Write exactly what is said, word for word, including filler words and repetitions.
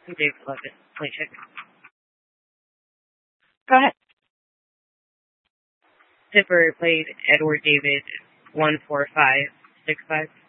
David Levitt, play check. Go ahead. Tipper played Edward David one four five six five.